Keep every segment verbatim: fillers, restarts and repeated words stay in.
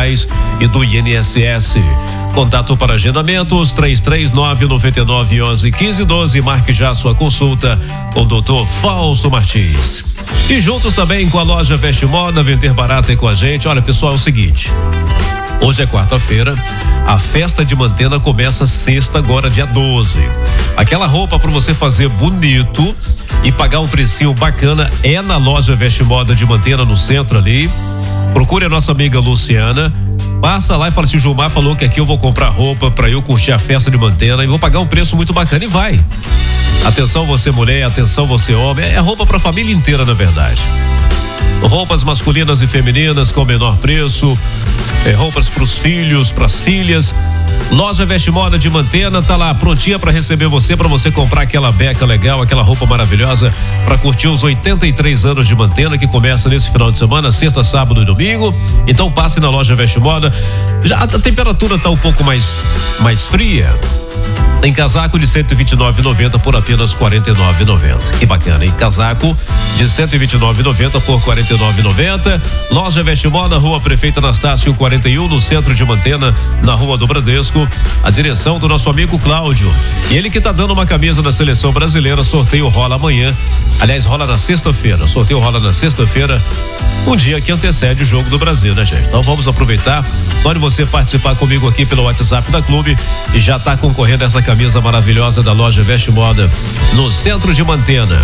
sociais e do I N S S. Contato para agendamentos três três nove, nove nove, onze, quinze, doze. Marque já sua consulta com o doutor Fausto Martins. E juntos também com a loja Veste Moda, vender barato aí com a gente. Olha, pessoal, é o seguinte. Hoje é quarta-feira, a festa de Mantena começa sexta, agora dia doze. Aquela roupa para você fazer bonito e pagar um precinho bacana é na loja Veste Moda de Mantena, no centro ali. Procure a nossa amiga Luciana. Passa lá e fala assim: Gilmar falou que aqui eu vou comprar roupa para eu curtir a festa de Mantena e vou pagar um preço muito bacana, e vai. Atenção você mulher, atenção você homem, é roupa para a família inteira, na verdade. Roupas masculinas e femininas com menor preço, é, roupas para os filhos, para as filhas. Loja Veste Moda de Mantena tá lá prontinha para receber você, para você comprar aquela beca legal, aquela roupa maravilhosa para curtir os oitenta e três anos de Mantena, que começa nesse final de semana, sexta, sábado e domingo. Então passe na loja Veste Moda. Já a temperatura tá um pouco mais mais fria. Tem casaco de cento e vinte e nove reais e noventa centavos por apenas quarenta e nove reais e noventa centavos. Que bacana, hein? Casaco de cento e vinte e nove reais e noventa centavos por quarenta e nove reais e noventa centavos. Loja Veste Moda, Rua Prefeito Anastácio quarenta e um, no centro de Mantena, na Rua do Bradesco. A direção do nosso amigo Cláudio. E ele que tá dando uma camisa da seleção brasileira. Sorteio rola amanhã. Aliás, rola na sexta-feira. Sorteio rola na sexta-feira, um dia que antecede o jogo do Brasil, né, gente? Então vamos aproveitar. Só de você participar comigo aqui pelo WhatsApp da Clube e já tá concorrendo a essa camisa maravilhosa da loja Veste Moda no centro de Mantena.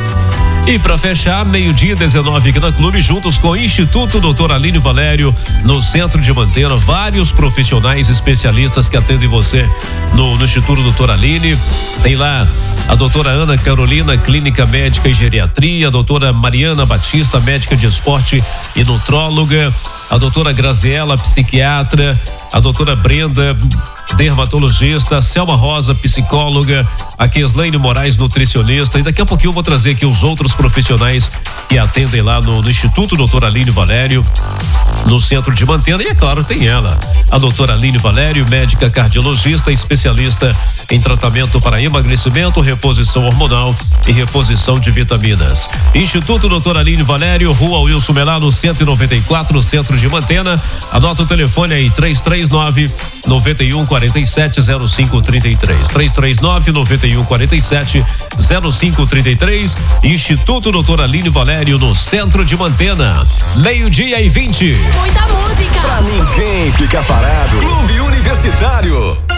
E para fechar, meio-dia dezenove aqui na Clube, juntos com o Instituto doutor Aline Valério, no centro de Mantena. Vários profissionais especialistas que atendem você no, no Instituto doutor Aline. Tem lá a doutora Ana Carolina, clínica médica e geriatria, a doutora Mariana Batista, médica de esporte e nutróloga, a doutora Graziela, psiquiatra, a doutora Brenda, dermatologista, Selma Rosa, psicóloga, a Keslaine Moraes, nutricionista, e daqui a pouquinho eu vou trazer aqui os outros profissionais que atendem lá no, no Instituto doutor Aline Valério, no centro de Mantena. E é claro, tem ela, a doutora Aline Valério, médica cardiologista, especialista em tratamento para emagrecimento, reposição hormonal e reposição de vitaminas. Instituto doutor Aline Valério, Rua Wilson Melano, cento e noventa e quatro, no centro de Mantena. Anota o telefone aí, três três nove, nove um, quarenta e sete, zero cinco trinta e três. três três nove, nove um, quarenta e sete, zero cinco trinta e três. Instituto doutor Aline Valério, no centro de Mantena. Meio-dia e vinte. Muita música. Pra ninguém ficar parado. Clube Universitário.